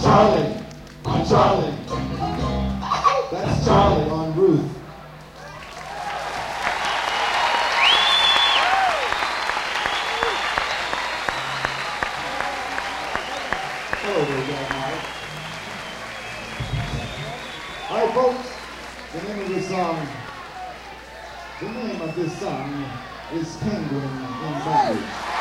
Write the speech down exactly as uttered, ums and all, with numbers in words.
Charlie, on Charlie. That's Charlie on Ruth. Hello there, Jack Mike. All right, folks, the name of this song, the name of this song is Penguin in Bondage.